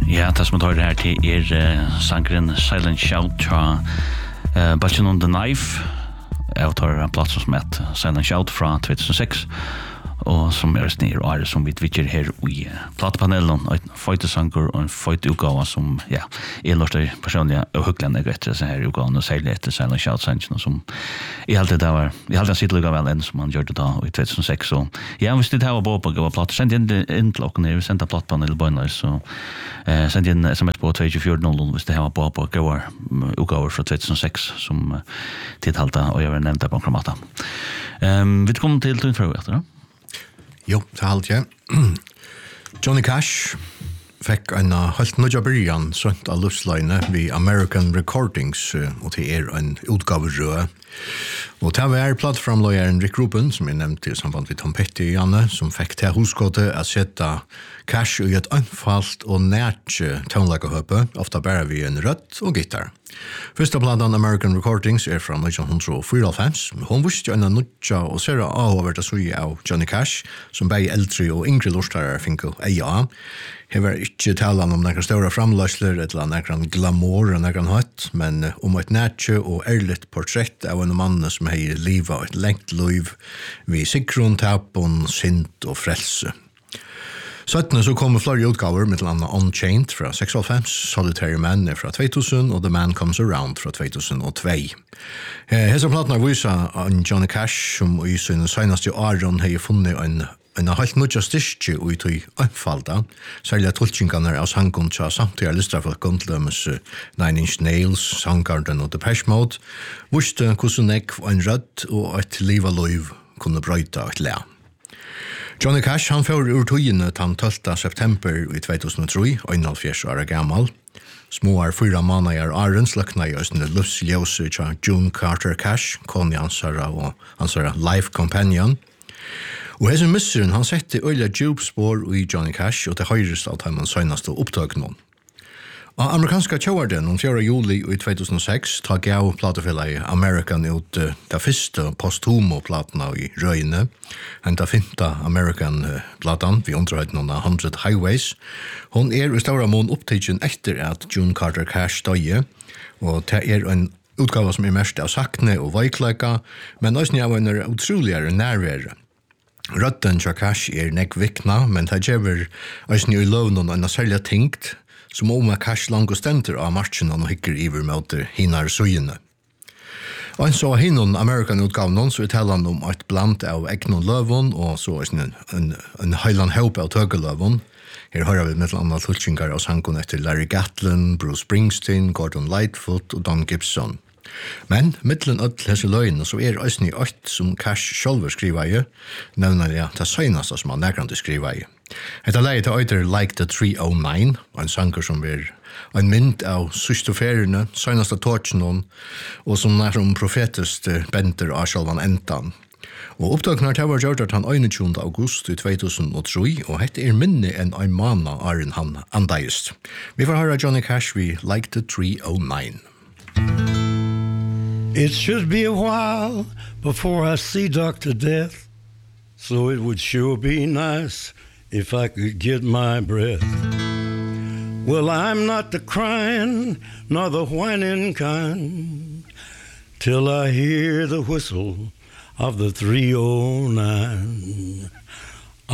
Ja, det som tar det her til sangren Silent Shout fra Butching on the Knife. Jeg tar en plass som heter Silent Shout fra 2006. Og som snir og som vi vitjer her i platepanelen, en føytesanger og en føyteutgave som, ja, lorter personlig og hyggelig etter disse her utgaven og særlig etter Silent Shout-sangen som jeg halte sitt lukket vel enn som han gjør det da i 2006. Og ja, hvis det her var på gav plater, send inn til klokken her, vi sendte platepanelen bøyner, så send inn sms på 2400 hvis det her var på gav utgaver fra 2006 som tidhalte og jeg var nevnt på Kramata. Vi kommer til Tunnfrøy etter da. Jo, det er alt jeg. Johnny Cash fikk en helt nødja byrjan sønt av luftsløyne ved American Recordings, og til en utgaverød. Og til var plattframløyeren Rick Rubin, som jeg nevnte i samband med Tom Petty, Janne, som fikk til huskåte å sette Cash i et anfalt og nært tonelagehøpe, ofte bare ved en rødt og gitar. Første platen American Recordings fra 1994. Hun visste jo en nødja og ser avhåvert å suge av Johnny Cash, som begge eldre og yngre lortare fikk eie av. Her var ikke talan om noen store framløsler, eller noen glamour og noen hatt, men om et nætje og ærligt portrett av en mann som har livet et lengt liv ved sikrun, tapon, sint og frelse. 17 så kommer flere utgaver, med blant annet Unchained fra 96, Solitary Man fra 2000, og The Man Comes Around fra 2002. Hesa platene viser en Johnny Cash, som i sin seneste åren har funnet en helt nødja styrke og i tog anfalda, særlig tolkingene av sangen til samtidig listrafolk til dømes Nine Inch Nails, Soundgarden og Depeche Mode, visste hvordan jeg en rødt og et liv av liv kunne brøyta et le. Johnny Cash han får ur togene den 12. september i 2003, 41 år gammal. Småar 4 måneder åren sløkna i østene luftsljóse til June Carter Cash, kone ansara og ansara life companion. Og hesen misseren han sette øyla djupspår i Johnny Cash og til høyrest av han søgnaste opptøknån. Av amerikanska tjoarden om 4. juli i 2006 ta gav platefellet American ut det første posthumo-platene i røyene, henta 5. American-platan vi underhøyden av 100 Highways. Hon i stora mån opptidgen etter at June Carter Cash døye, og det en utgave som mest av sakne og veikleika, men også av en utroligere nærvære. Røtten til Cash nekk vikna, men det gjør også i lovnen en særlig tingt, som om Cash langt stenter av marchen og hikker iver mot hinar søyene. Og en så hinnon American-utgaven så uttaler han om et blant av egnon løvun, og så en heilan høp av tøgeløvun. Her hører vi med andre tulkingar av sangen etter Larry Gatlin, Bruce Springsteen, Gordon Lightfoot og Don Gibson. Men, mittlen öll hese løgene, så øysni 8 som Cash sjálfur skriva i, nevner jeg det søgnast som han negrande skriva i. Hetta leie til øyder Like the 309, en sanger som en mynd av systoferene, søgnast av torchen, og som nær som profetist benter av sjálvan endan. Og opptakene til var gjort at han 21. august i 2003, og hette minne enn ein mana åren han andeist. Vi får høre Johnny Cash vi Like the 309. It should be a while before I see Dr. Death, so it would sure be nice if I could get my breath. Well, I'm not the crying nor the whining kind, till I hear the whistle of the 309.